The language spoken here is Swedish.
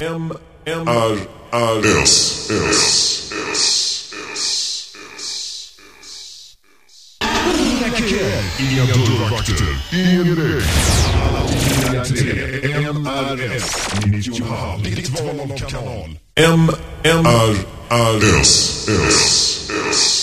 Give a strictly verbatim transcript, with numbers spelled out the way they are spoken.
M M R R S S S. Inga dörrvakter, ingen väg. Alla tre M R S nittionio, ditt val av kanal. M M R R S S S.